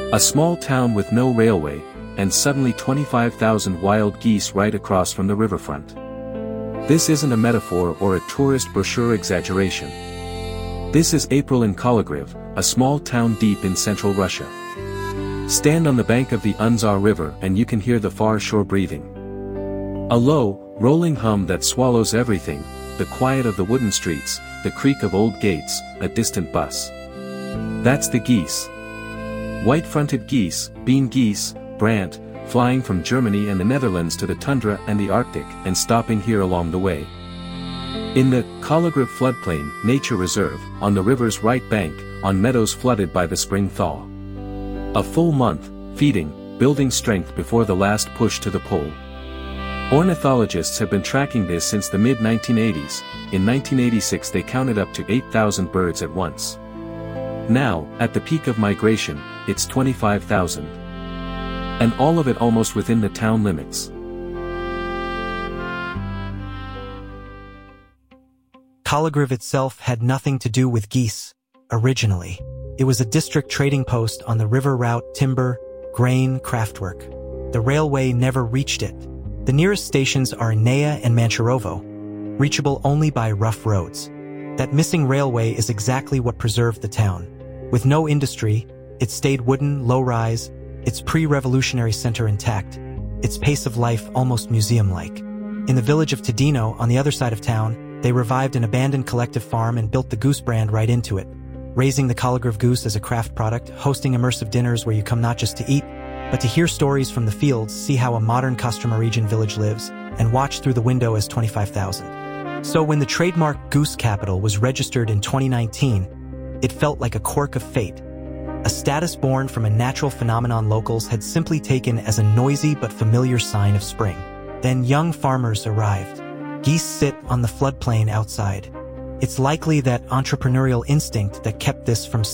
A small town with no railway, and suddenly 25,000 wild geese right across from the riverfront. This isn't a metaphor or a tourist brochure exaggeration. This is April in Kologriv, a small town deep in central Russia. Stand on the bank of the Unzar River and you can hear the far shore breathing. A low, rolling hum that swallows everything, the quiet of the wooden streets, the creak of old gates, a distant bus. That's the geese. White-fronted geese, bean geese, brant, flying from Germany and the Netherlands to the tundra and the Arctic and stopping here along the way. In the Kologriv floodplain nature reserve, on the river's right bank, on meadows flooded by the spring thaw. A full month, feeding, building strength before the last push to the pole. Ornithologists have been tracking this since the mid-1980s. In 1986 they counted up to 8,000 birds at once. Now, at the peak of migration, it's 25,000. And all of it almost within the town limits. Kologriv itself had nothing to do with geese, originally. It was a district trading post on the river route timber, grain, craftwork. The railway never reached it. The nearest stations are Nea and Mancharovo, reachable only by rough roads. That missing railway is exactly what preserved the town. With no industry, it stayed wooden, low-rise, its pre-revolutionary center intact, its pace of life almost museum-like. In the village of Tadino, on the other side of town, they revived an abandoned collective farm and built the goose brand right into it, raising the Kologriv goose as a craft product, hosting immersive dinners where you come not just to eat, but to hear stories from the fields, see how a modern Kostroma-region village lives, and watch through the window as 25,000. So when the trademark Goose Capital was registered in 2019, it felt like a quirk of fate. A status born from a natural phenomenon locals had simply taken as a noisy but familiar sign of spring. Then young farmers arrived. Geese sit on the floodplain outside. It's likely that entrepreneurial instinct that kept this from